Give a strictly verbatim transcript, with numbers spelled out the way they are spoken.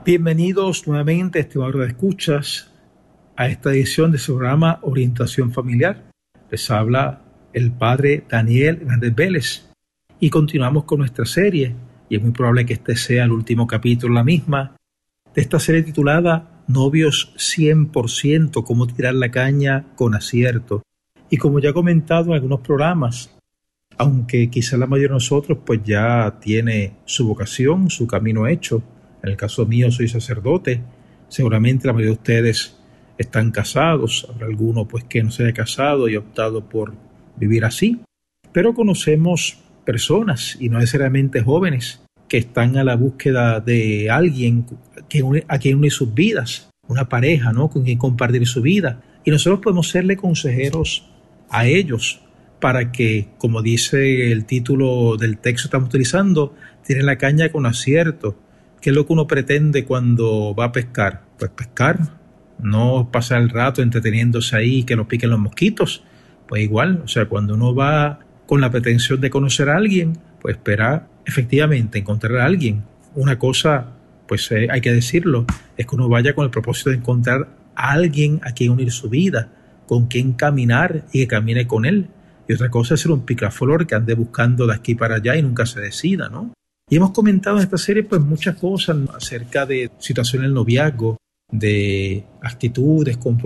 Bienvenidos nuevamente, estimados de escuchas, a esta edición de su programa Orientación Familiar. Les habla el padre Daniel Hernández Vélez y continuamos con nuestra serie, y es muy probable que este sea el último capítulo, la misma, de esta serie titulada Novios cien por ciento, cómo tirar la caña con acierto. Y como ya he comentado en algunos programas, aunque quizá la mayoría de nosotros pues ya tiene su vocación, su camino hecho. En el caso mío soy sacerdote, seguramente la mayoría de ustedes están casados, habrá alguno pues que no se haya casado y ha optado por vivir así, pero conocemos personas, y no necesariamente jóvenes, que están a la búsqueda de alguien que une, a quien unir sus vidas, una pareja, ¿no?, con quien compartir su vida, y nosotros podemos serle consejeros a ellos para que, como dice el título del texto que estamos utilizando, tiren la caña con acierto. ¿Qué es lo que uno pretende cuando va a pescar? Pues pescar, no pasar el rato entreteniéndose ahí y que nos piquen los mosquitos. Pues igual, o sea, cuando uno va con la pretensión de conocer a alguien, pues espera efectivamente encontrar a alguien. Una cosa, pues eh, hay que decirlo, es que uno vaya con el propósito de encontrar a alguien a quien unir su vida, con quien caminar y que camine con él. Y otra cosa es ser un picaflor que ande buscando de aquí para allá y nunca se decida, ¿no? Y hemos comentado en esta serie pues muchas cosas acerca de situaciones del noviazgo, de actitudes, comportamientos,